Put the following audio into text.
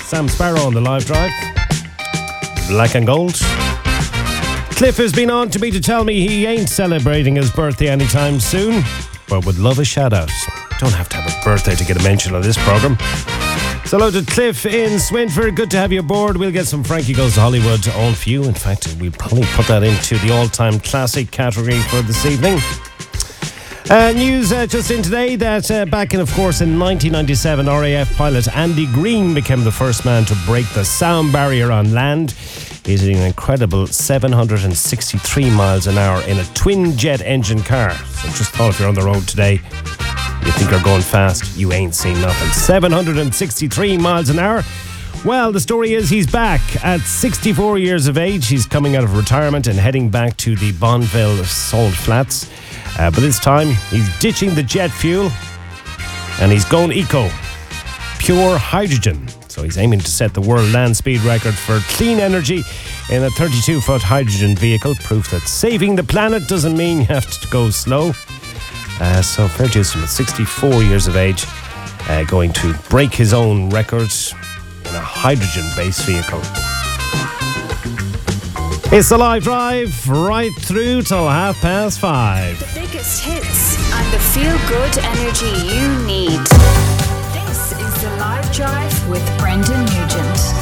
Sam Sparrow on the live drive. Black and gold. Cliff has been on to me to tell me he ain't celebrating his birthday anytime soon, but would love a shout out. Don't have to have a birthday to get a mention on this programme. So hello to Cliff in Swinford. Good to have you aboard. We'll get some Frankie Goes to Hollywood all for you. In fact, we'll probably put that into the all-time classic category for this evening. News just in today that back in, of course, in 1997, RAF pilot Andy Green became the first man to break the sound barrier on land, hitting an incredible 763 miles an hour in a twin-jet engine car. So just thought if you're on the road today, you think you're going fast, you ain't seen nothing. 763 miles an hour. Well, the story is he's back at 64 years of age. He's coming out of retirement and heading back to the Bonneville Salt Flats. But this time, he's ditching the jet fuel and he's going eco. Pure hydrogen. So he's aiming to set the world land speed record for clean energy in a 32-foot hydrogen vehicle. Proof that saving the planet doesn't mean you have to go slow. So fair dues to him at 64 years of age, going to break his own records in a hydrogen-based vehicle. It's the live drive right through till 5:30. The biggest hits and the feel-good energy you need. This is the live drive with Brendan Nugent.